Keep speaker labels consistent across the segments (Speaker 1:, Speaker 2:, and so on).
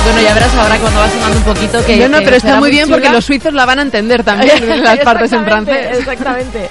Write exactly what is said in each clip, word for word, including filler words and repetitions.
Speaker 1: Bueno, ya verás ahora cuando va sonando un poquito que...
Speaker 2: No, no,
Speaker 1: que
Speaker 2: pero está muy bien
Speaker 1: chula.
Speaker 2: porque los suizos la van a entender también, en las partes en francés.
Speaker 1: Exactamente.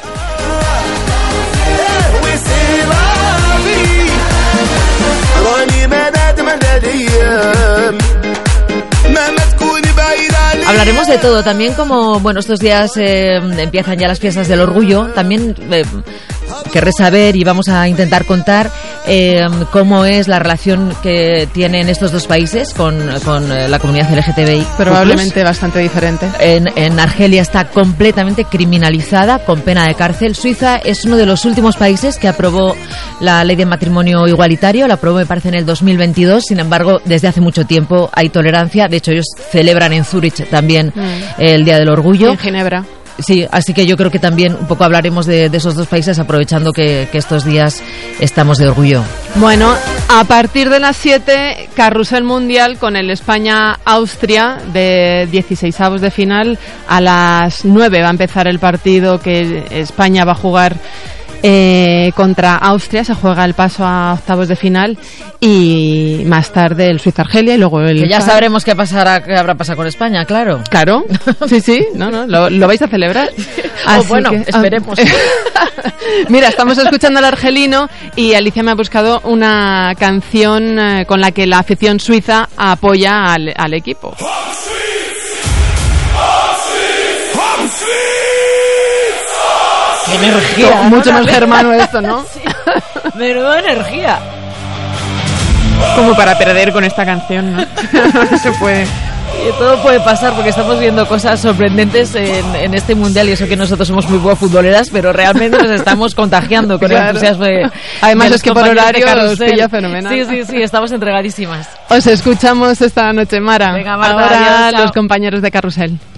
Speaker 1: Hablaremos de todo, también como, bueno, estos días eh, empiezan ya las fiestas del orgullo, también eh, querré saber y vamos a intentar contar eh, cómo es la relación que tienen estos dos países con, con eh, la comunidad L G T B I.
Speaker 2: Probablemente bastante diferente.
Speaker 1: En, en Argelia está completamente criminalizada, con pena de cárcel. Suiza es uno de los últimos países que aprobó la ley de matrimonio igualitario, la aprobó me parece en el dos mil veintidós, sin embargo desde hace mucho tiempo hay tolerancia, de hecho ellos celebran en Zúrich también mm. el Día del Orgullo.
Speaker 2: Y en Ginebra.
Speaker 1: Sí, así que yo creo que también un poco hablaremos de, de esos dos países aprovechando que, que estos días estamos de orgullo.
Speaker 2: Bueno, a partir de las siete, carrusel mundial con el España-Austria de dieciseisavos de final. A las nueve va a empezar el partido que España va a jugar Eh, contra Austria, se juega el paso a octavos de final y más tarde el Suiza-Argelia y luego el...
Speaker 1: Que ya sabremos qué pasará, qué habrá pasado con España, claro.
Speaker 2: Claro, sí, sí, no, no, lo, lo vais a celebrar.
Speaker 1: Así oh, bueno, que, esperemos.
Speaker 2: Mira, estamos escuchando al argelino y Alicia me ha buscado una canción eh, con la que la afición suiza apoya al, al equipo.
Speaker 1: ¡Qué energía!
Speaker 2: Mucho más germano esto, ¿no?
Speaker 1: Sí. Menuda energía.
Speaker 2: Como para perder con esta canción, ¿no? No se puede.
Speaker 1: Y todo puede pasar porque estamos viendo cosas sorprendentes en, en este mundial y eso que nosotros somos muy buenas futboleras, pero realmente nos estamos contagiando con claro. el entusiasmo de,
Speaker 2: además
Speaker 1: de
Speaker 2: es que por horario os pilla fenomenal.
Speaker 1: Sí, sí, sí, estamos entregadísimas.
Speaker 2: Os escuchamos esta noche, Mara.
Speaker 1: Venga, Marta,
Speaker 2: ahora
Speaker 1: adiós,
Speaker 2: los compañeros de Carrusel.